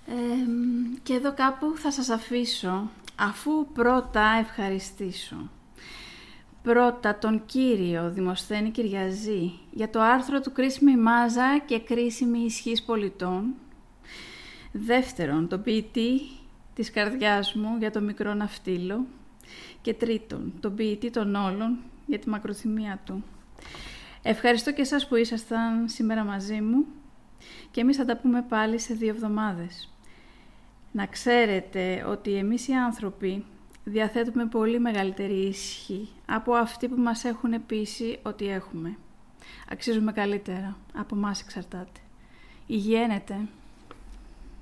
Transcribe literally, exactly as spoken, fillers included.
Ε, και εδώ κάπου θα σας αφήσω, αφού πρώτα ευχαριστήσω. Πρώτα τον κύριο Δημοσθένη Κυριαζή για το άρθρο του «Κρίσιμη μάζα και κρίσιμη ισχύς πολιτών». Δεύτερον, τον ποιητή της καρδιάς μου για το μικρό ναυτίλο. Και τρίτον, τον ποιητή των όλων για τη μακροθυμία του. Ευχαριστώ και εσάς που ήσασταν σήμερα μαζί μου και εμείς θα τα πούμε πάλι σε δύο εβδομάδες. Να ξέρετε ότι εμείς οι άνθρωποι διαθέτουμε πολύ μεγαλύτερη ισχύ από αυτοί που μας έχουν πείσει ότι έχουμε. Αξίζουμε καλύτερα. Από μας εξαρτάται. Υγιένετε.